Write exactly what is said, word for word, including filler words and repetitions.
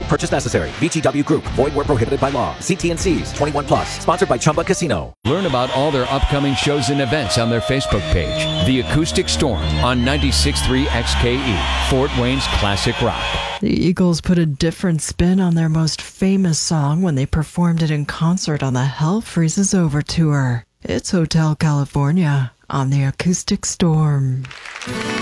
purchase necessary. V G W Group. Void where prohibited by law. See T N Cs. twenty-one plus. Sponsored by Chumba Casino. Learn about all their upcoming shows and events on their Facebook page. The Acoustic Storm on ninety-six point three X K E, Fort Wayne's classic rock. The Eagles put a different spin on their most famous song when they performed it in concert on the Hell Freezes Over tour. It's Hotel California on the Acoustic Storm.